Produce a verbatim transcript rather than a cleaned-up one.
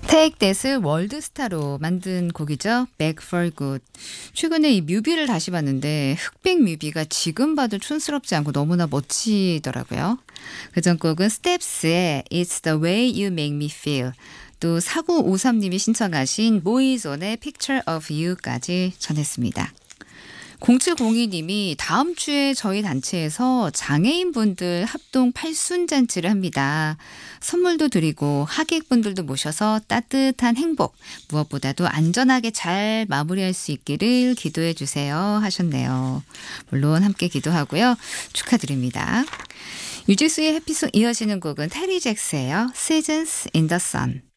Take That 월드스타로 만든 곡이죠. Back for Good. 최근에 이 뮤비를 다시 봤는데 흑백 뮤비가 지금 봐도 촌스럽지 않고 너무나 멋지더라고요. 그전 곡은 스텝스의 It's the way you make me feel. 또 사구오삼 님이 신청하신 모이존의 Picture of You까지 전했습니다. 공칠공이 님이 다음 주에 저희 단체에서 장애인분들 합동 팔순잔치를 합니다. 선물도 드리고 하객분들도 모셔서 따뜻한 행복, 무엇보다도 안전하게 잘 마무리할 수 있기를 기도해 주세요 하셨네요. 물론 함께 기도하고요. 축하드립니다. 유지수의 해피송 이어지는 곡은 테리 잭스예요. Seasons in the Sun.